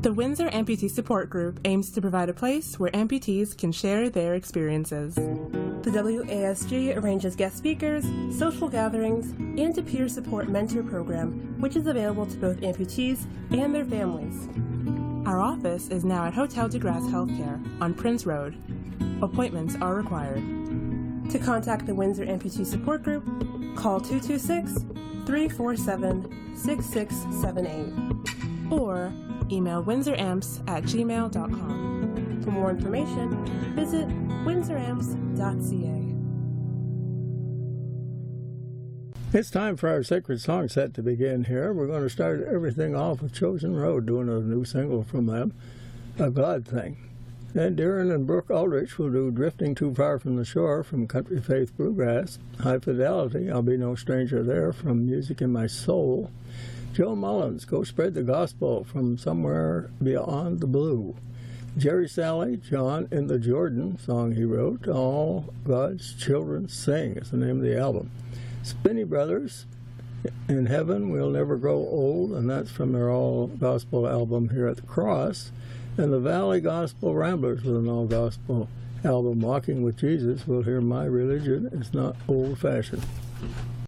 The Windsor Amputee Support Group aims to provide a place where amputees can share their experiences. The WASG arranges guest speakers, social gatherings, and a peer support mentor program, which is available to both amputees and their families. Our office is now at Hotel de Grace Healthcare on Prince Road. Appointments are required. To contact the Windsor Amputee Support Group, call 226-347-6678 or email windsoramps@gmail.com. For more information, visit windsoramps.ca. It's time for our sacred song set to begin here. We're going to start everything off with Chosen Road, doing a new single from them, A God Thing. Then Darren and Brooke Aldrich will do Drifting Too Far from the Shore from Country Faith Bluegrass. High Fidelity, I'll Be No Stranger There from Music in My Soul. Joe Mullins, Go Spread the Gospel from Somewhere Beyond the Blue. Jerry Salley, John in the Jordan, song he wrote. All God's Children Sing is the name of the album. Spinney Brothers, In Heaven We'll Never Grow Old, and that's from their all gospel album here at the Cross. And the Valley Gospel Ramblers with an all gospel album, Walking with Jesus. We'll hear My Religion Is Not Old Fashioned.